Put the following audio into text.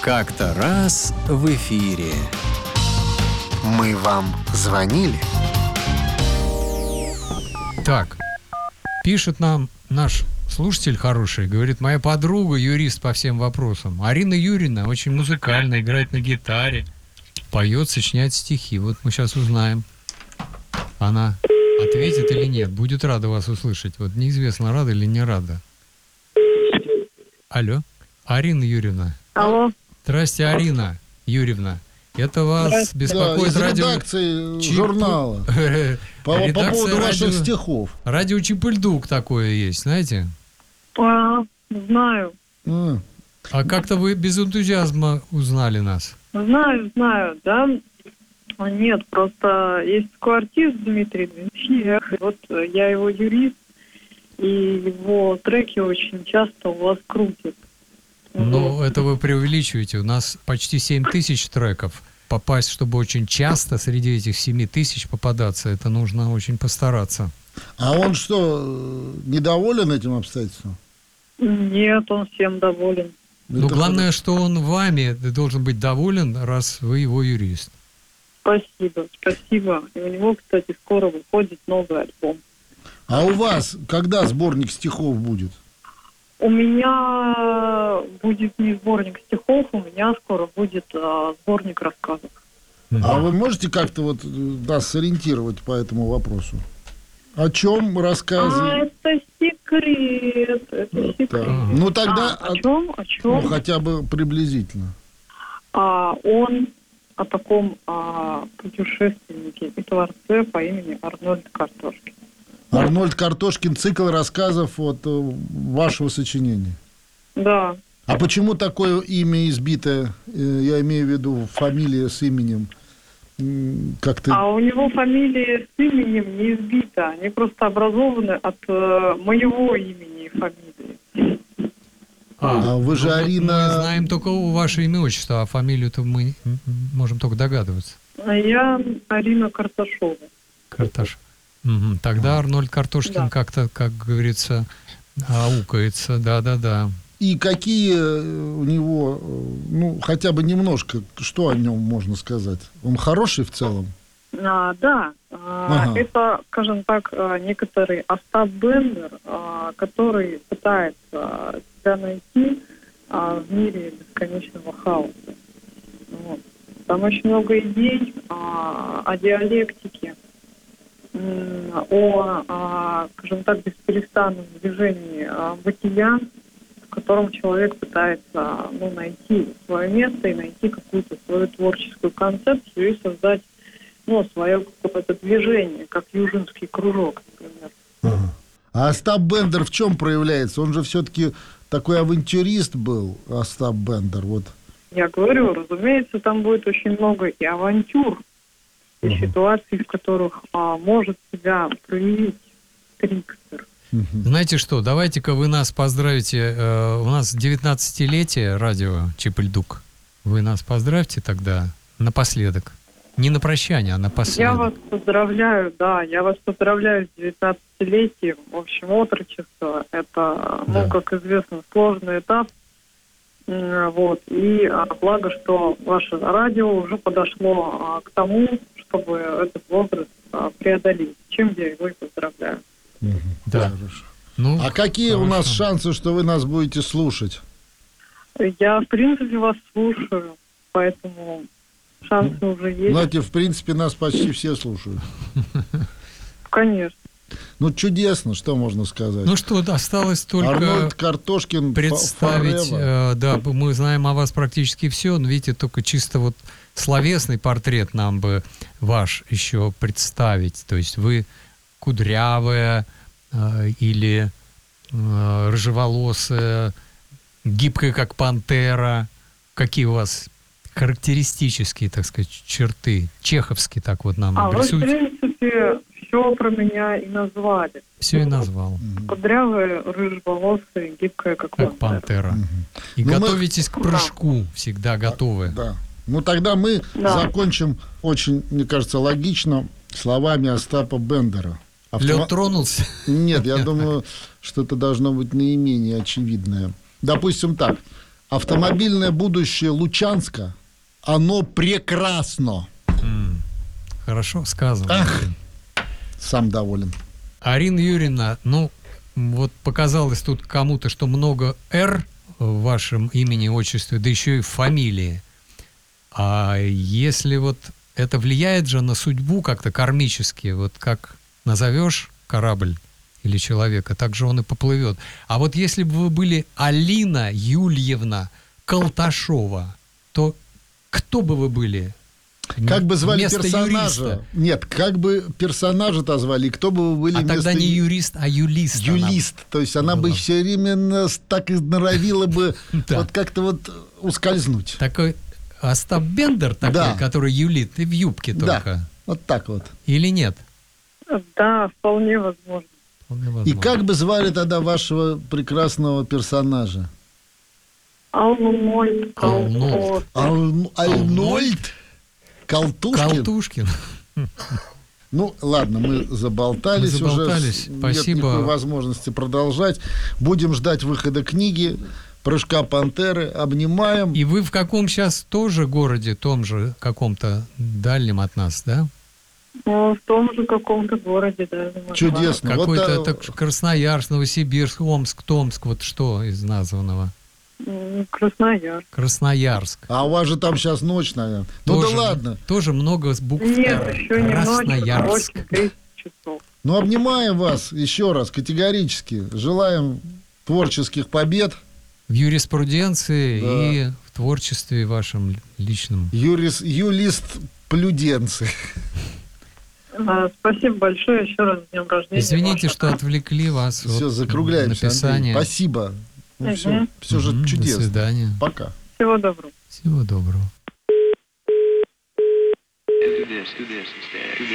Как-то раз в эфире. Мы вам звонили? Так, пишет нам наш слушатель хороший, говорит, моя подруга юрист по всем вопросам. Арина Юрьевна очень музыкальная, играет на гитаре, поет, сочиняет стихи. Вот мы сейчас узнаем, она ответит или нет. Будет рада вас услышать. Вот неизвестно, рада или не рада. Алло, Арина Юрьевна. Алло. Здрасте, Арина Юрьевна. Это вас беспокоит из радио... редакции журнала. По поводу ваших стихов. Радио Чипыльдук такое есть, знаете? Знаю. А как-то вы без энтузиазма узнали нас? Знаю, да. Нет, просто есть такой артист Дмитрий Дмитриев. Вот я его юрист, и его треки очень часто у вас крутят. Ну, это вы преувеличиваете. У нас почти 7 тысяч треков. Попасть, чтобы очень часто среди этих 7 тысяч попадаться, это нужно очень постараться. А он что, недоволен этим обстоятельством? Нет, он всем доволен. Но главное, что он вами должен быть доволен, раз вы его юрист. Спасибо. И у него, кстати, скоро выходит новый альбом. А у вас когда сборник стихов будет? У меня будет не сборник стихов, у меня скоро будет сборник рассказов. А вы можете как-то вот нас сориентировать по этому вопросу? О чем рассказы? Это секрет. Ну тогда о чем? Ну, хотя бы приблизительно. Он о таком путешественнике и творце по имени Арнольд Картошкин. Арнольд Картошкин, цикл рассказов от вашего сочинения. Да. А почему такое имя избитое? Я имею в виду фамилия с именем. Как-то... А у него фамилия с именем не избита. Они просто образованы от моего имени и фамилии. Вы же, Арина... Мы знаем только ваше имя и отчество, а фамилию-то мы можем только догадываться. Я Арина Карташова. Карташ. Угу. Тогда Арнольд Картошкин как-то, как говорится, аукается. Да. И какие у него, ну, хотя бы немножко, что о нем можно сказать? Он хороший в целом? Да. Это, скажем так, некоторый Остап Бендер, который пытается себя найти в мире бесконечного хаоса. Вот. Там очень много идей о диалектике, о, скажем так, бесперестанном движении бытия, в котором человек пытается найти свое место и найти какую-то свою творческую концепцию и создать свое какое-то движение, как Южинский кружок, например. А Остап Бендер в чем проявляется? Он же все-таки такой авантюрист был, Остап Бендер. Вот. Я говорю, разумеется, там будет очень много и авантюр, и ситуаций, в которых может себя проявить трикстер. Знаете что, давайте-ка вы нас поздравите. У нас 19-летие радио Чипыльдук. Вы нас поздравьте тогда напоследок. Не на прощание, а напоследок. Я вас поздравляю, с 19-летием. В общем, отрочество – это, как известно, сложный этап. Вот. И благо, что ваше радио уже подошло к тому, чтобы этот возраст преодолеть. Чем я его и поздравляю. Да. А какие у нас шансы, что вы нас будете слушать? Я, в принципе, вас слушаю, поэтому шансы уже есть. Знаете, в принципе, нас почти все слушают. Конечно. Ну, чудесно, что можно сказать. Ну что, осталось только Арнольд Картошкин представить. Да, мы знаем о вас практически все, но видите, только чисто вот словесный портрет нам бы ваш еще представить. То есть вы кудрявая или рыжеволосая, гибкая, как пантера. Какие у вас характеристические, так сказать, черты? Чеховские так вот нам обрисуйте. Вы, в принципе, все про меня и назвали. Все и назвал. Кудрявая, рыжеволосая, гибкая, как пантера. И готовитесь к прыжку, всегда готовы. Да. Ну, тогда мы закончим очень, мне кажется, логично словами Остапа Бендера. Лед тронулся? Нет, я думаю, что это должно быть наименее очевидное. Допустим так. автомобильное будущее Лучанска, оно прекрасно. Хорошо сказано. Ах. Сам доволен. Арина Юрьевна, ну, вот показалось тут кому-то, что много «Р» в вашем имени, отчестве, да еще и в фамилии. А если вот это влияет же на судьбу как-то кармически, вот как назовешь корабль или человека, так же он и поплывет. А вот если бы вы были Алина Юльевна Колташова, то кто бы вы были? Как бы звали Вместо персонажа? юриста. Нет, как бы персонажа-то звали? Кто бы вы были А вместо... тогда не юрист, а юлист. Юлист. То есть она бы была. все время так и норовила бы Да. вот как-то вот ускользнуть. Такой Остап Бендер такой, Да. который юлит, и в юбке Да. только. Вот так вот. Или нет? Да, вполне возможно. Вполне И возможно. как бы звали тогда вашего прекрасного персонажа? Алнольд, Алнольд. Арнольд? Колтушкин? Колтушкин. Ну, ладно, мы заболтались, Мы заболтались. уже. Спасибо. Нет никакой возможности продолжать. Будем ждать выхода книги «Прыжка пантеры». Обнимаем. И вы в каком сейчас тоже городе, том же каком-то дальнем от нас, да? Ну, в том же каком-то городе, да. Чудесно. Какой-то Вот, так, Красноярск, Новосибирск, Омск, Томск, вот что из названного? Красноярск. Красноярск. А у вас же там сейчас ночь, наверное. Ну Тоже- да ладно. Тоже много букв Нет, «Р». еще не ночь, Красноярск. 8-10 часов. Ну, обнимаем вас еще раз категорически. Желаем творческих побед. В юриспруденции Да. и в творчестве вашем личном. Юлист Плюденцы. Спасибо большое еще раз с днем рождения. Извините, Маша. что отвлекли вас Все, от закругляемся, написания. Андрей. Спасибо. Ну, Мгм. все же До чудесно. свидания. Пока. Всего доброго. Всего доброго. Do this instead.